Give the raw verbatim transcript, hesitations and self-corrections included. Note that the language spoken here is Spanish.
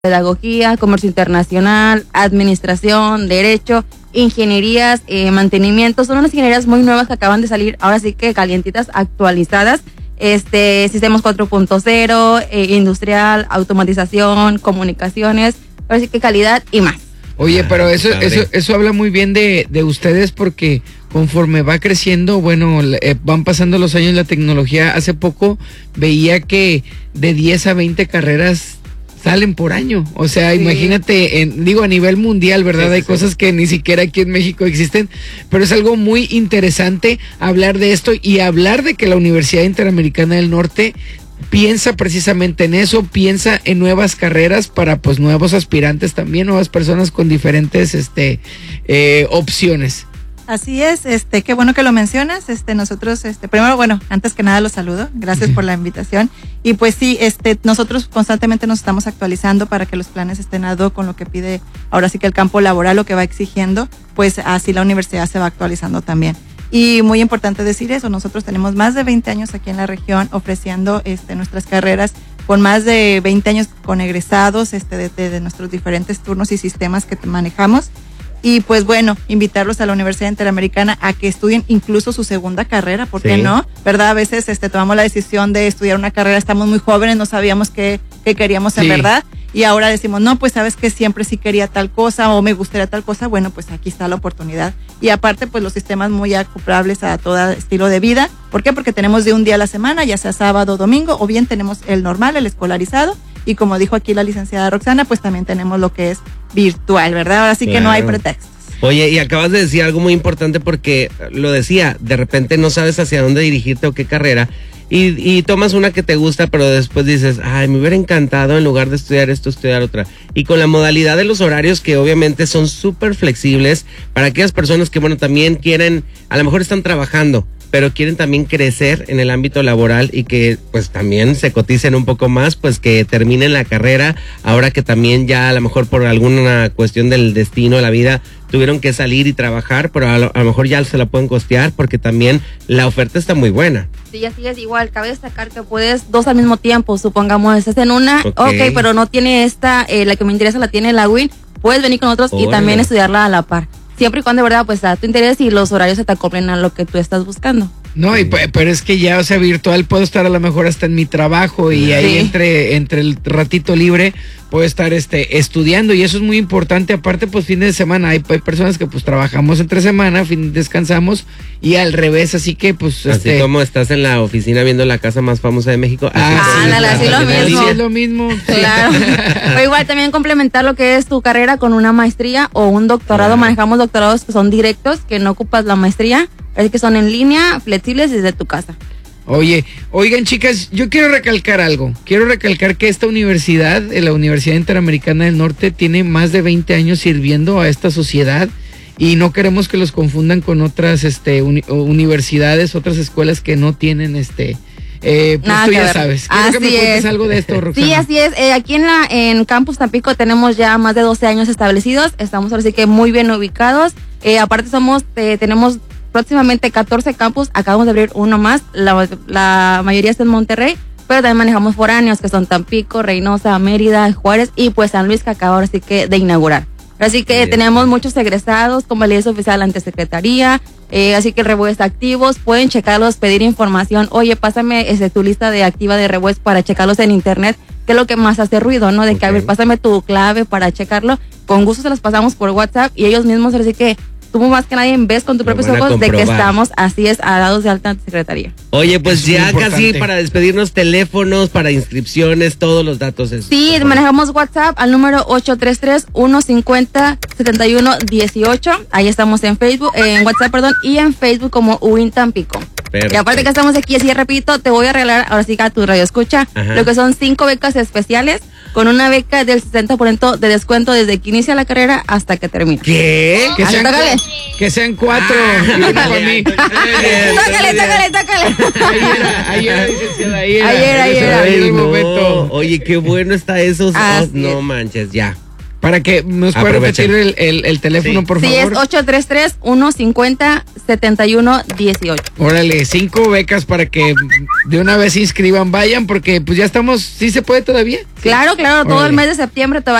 pedagogía, comercio internacional, administración, derecho, ingenierías, eh, mantenimiento. Son unas ingenierías muy nuevas que acaban de salir, ahora sí que calientitas, actualizadas. Este, sistemas cuatro punto cero, eh, industrial, automatización, comunicaciones, ahora sí que calidad y más. Oye, pero eso, eso, eso habla muy bien de, de ustedes porque conforme va creciendo, bueno, eh, van pasando los años, la tecnología. Hace poco veía que de diez a veinte carreras salen por año. O sea, sí. Imagínate, en, digo, a nivel mundial, ¿verdad? Sí, sí, Hay sí. cosas que ni siquiera aquí en México existen, pero es algo muy interesante hablar de esto y hablar de que la Universidad Interamericana del Norte piensa precisamente en eso, piensa en nuevas carreras para pues nuevos aspirantes también, nuevas personas con diferentes este eh, opciones. Así es, este, qué bueno que lo mencionas. Este, nosotros, este, primero, bueno, antes que nada los saludo, gracias por la invitación. Y pues sí, este, nosotros constantemente nos estamos actualizando para que los planes estén ad hoc con lo que pide ahora sí que el campo laboral, lo que va exigiendo, pues así la universidad se va actualizando también. Y muy importante decir eso, nosotros tenemos más de veinte años aquí en la región ofreciendo este, nuestras carreras con más de veinte años con egresados este, de, de, de nuestros diferentes turnos y sistemas que manejamos. Y pues bueno, invitarlos a la Universidad Interamericana a que estudien incluso su segunda carrera, ¿por qué sí. no? ¿Verdad? A veces este, tomamos la decisión de estudiar una carrera, estamos muy jóvenes, no sabíamos qué, qué queríamos en sí. verdad. Y ahora decimos, no, pues sabes que siempre sí quería tal cosa o me gustaría tal cosa. Bueno, pues aquí está la oportunidad. Y aparte, pues los sistemas muy acoplables a todo estilo de vida. ¿Por qué? Porque tenemos de un día a la semana, ya sea sábado o domingo, o bien tenemos el normal, el escolarizado. Y como dijo aquí la licenciada Roxana, pues también tenemos lo que es virtual, ¿verdad? Ahora sí claro. que no hay pretextos. Oye, y acabas de decir algo muy importante porque lo decía, de repente no sabes hacia dónde dirigirte o qué carrera. Y, y tomas una que te gusta, pero después dices, ay, me hubiera encantado en lugar de estudiar esto, estudiar otra. Y con la modalidad de los horarios que obviamente son súper flexibles para aquellas personas que, bueno, también quieren, a lo mejor están trabajando, pero quieren también crecer en el ámbito laboral y que pues también se coticen un poco más, pues que terminen la carrera, ahora que también ya a lo mejor por alguna cuestión del destino de la vida tuvieron que salir y trabajar, pero a lo, a lo mejor ya se la pueden costear porque también la oferta está muy buena. Sí, así es, igual, cabe destacar que puedes dos al mismo tiempo, supongamos, estás en una, ok, okay pero no tiene esta, eh, la que me interesa la tiene la U I N, puedes venir con nosotros Órale. y también estudiarla a la par. Siempre y cuando de verdad pues a tu interés y los horarios se te acoplen a lo que tú estás buscando. No, y, pero es que ya, o sea, virtual puedo estar a lo mejor hasta en mi trabajo y sí. ahí entre, entre el ratito libre puedo estar este, estudiando y eso es muy importante. Aparte, pues fines de semana, hay, hay personas que pues trabajamos entre semana, fin, descansamos y al revés, así que pues... Así este, como estás en la oficina viendo la casa más famosa de México. Así ah, sí, así lo mismo. Sí, es lo mismo. Claro. O igual también complementar lo que es tu carrera con una maestría o un doctorado. Ah. Manejamos doctorados que son directos, que no ocupas la maestría. Es que son en línea, flexibles desde tu casa. Oye, oigan chicas, yo quiero recalcar algo. Quiero recalcar que esta universidad, la Universidad Interamericana del Norte, tiene más de veinte años sirviendo a esta sociedad y no queremos que los confundan con otras este, uni- universidades, otras escuelas que no tienen este... Eh, pues Nada tú que ya ver. sabes. Quiero Así que me cuentes es. algo de esto, Roxana. Sí, así es. Eh, aquí en la en Campus Tampico tenemos ya más de doce años establecidos. Estamos ahora sí que muy bien ubicados. Eh, aparte somos, eh, tenemos próximamente catorce campus. Acabamos de abrir uno más. La, la mayoría está en Monterrey, pero también manejamos foráneos que son Tampico, Reynosa, Mérida, Juárez y pues San Luis que acaba ahora sí que de inaugurar. Así que Bien. tenemos muchos egresados con validez oficial ante Secretaría, eh, así que Rebues activos, pueden checarlos, pedir información. Oye, pásame ese, tu lista de activa de Rebues para checarlos en internet, que es lo que más hace ruido, ¿no? De okay. que, a ver, pásame tu clave para checarlo. Con gusto se los pasamos por WhatsApp y ellos mismos, así que tú más que nadie ves con tus propios ojos de que estamos, así es, a dados de alta ante Secretaría. Oye, pues ya casi para despedirnos, teléfonos, para inscripciones, todos los datos. Esos, sí, manejamos WhatsApp al número ocho tres tres, uno cinco cero, siete uno uno ocho. Ahí estamos en Facebook, en WhatsApp, perdón, y en Facebook como U I N Tampico. Perfecto. Y aparte que estamos aquí, así repito, te voy a regalar ahora sí que a tu radio escucha, Ajá. lo que son cinco becas especiales con una beca del sesenta por ciento de descuento desde que inicia la carrera hasta que termina. ¿Qué? Que sean, cu- que sean cuatro. Ah, y una para mí. Tócale, tócale, tócale. Ahí era, ahí era, licenciada, ahí era. Ayer, ayer. Ay, no. Oye, qué bueno está eso. Oh, no manches, ya. Para que nos pueda repetir el, el, el teléfono, sí. por sí, favor. Sí, es ocho tres tres, uno cinco cero, siete uno uno ocho. Órale, cinco becas para que de una vez se inscriban, vayan, porque pues ya estamos, ¿sí se puede todavía? Claro, claro, todo Órale. el mes de septiembre todavía.